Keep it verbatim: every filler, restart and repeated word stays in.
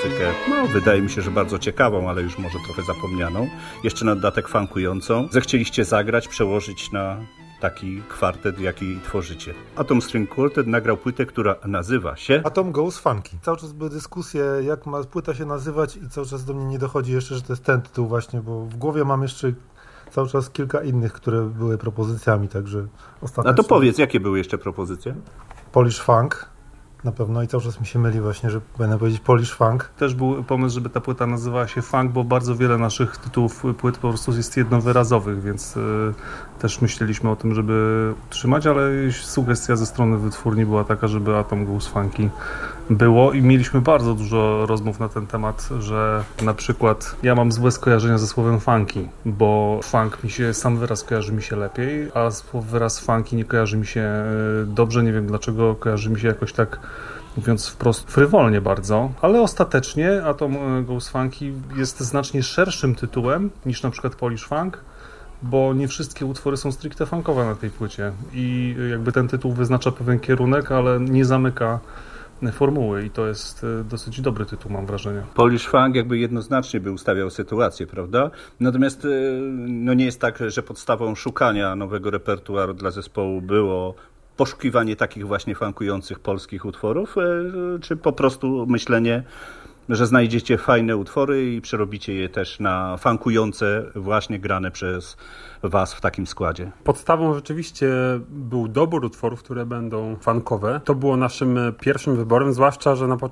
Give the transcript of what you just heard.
muzykę, no wydaje mi się, że bardzo ciekawą, ale już może trochę zapomnianą, jeszcze na dodatek funkującą, zechcieliście zagrać, przełożyć na taki kwartet, jaki tworzycie. Atom String Quartet nagrał płytę, która nazywa się Atom Goes Funky. Cały czas były dyskusje, jak ma płyta się nazywać i cały czas do mnie nie dochodzi jeszcze, że to jest ten tytuł właśnie, bo w głowie mam jeszcze cały czas kilka innych, które były propozycjami, także ostatnio... A to powiedz, jakie były jeszcze propozycje? Polish Funk na pewno i cały czas mi się myli właśnie, że będę powiedzieć Polish Funk. Też był pomysł, żeby ta płyta nazywała się Funk, bo bardzo wiele naszych tytułów płyt po prostu jest jednowyrazowych, więc y, też myśleliśmy o tym, żeby utrzymać, ale sugestia ze strony wytwórni była taka, żeby Atom Goes Funky było i mieliśmy bardzo dużo rozmów na ten temat, że na przykład ja mam złe skojarzenia ze słowem funky, bo funk mi się, sam wyraz kojarzy mi się lepiej, a wyraz funky nie kojarzy mi się dobrze, nie wiem dlaczego, kojarzy mi się jakoś tak, mówiąc wprost, frywolnie bardzo, ale ostatecznie Atom Goes Funky jest znacznie szerszym tytułem niż na przykład Polish Funk, bo nie wszystkie utwory są stricte funkowe na tej płycie i jakby ten tytuł wyznacza pewien kierunek, ale nie zamyka formuły i to jest dosyć dobry tytuł, mam wrażenie. Polish Funk jakby jednoznacznie by ustawiał sytuację, prawda? Natomiast no nie jest tak, że podstawą szukania nowego repertuaru dla zespołu było poszukiwanie takich właśnie funkujących polskich utworów, czy po prostu myślenie, że znajdziecie fajne utwory i przerobicie je też na funkujące, właśnie grane przez was w takim składzie? Podstawą rzeczywiście był dobór utworów, które będą funkowe. To było naszym pierwszym wyborem, zwłaszcza, że na początku